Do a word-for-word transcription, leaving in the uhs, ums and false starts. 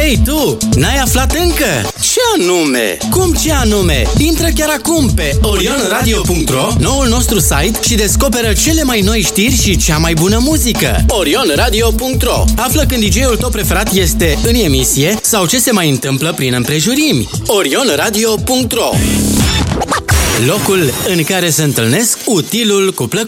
Hei, tu! N-ai aflat încă? Ce anume? Cum ce anume? Intră chiar acum pe orion radio punct ro, noul nostru site, și descoperă cele mai noi știri și cea mai bună muzică. orion radio punct ro. Află când D J-ul tău preferat este în emisie sau ce se mai întâmplă prin împrejurimi. orion radio punct ro. Locul în care se întâlnesc utilul cu plăcut.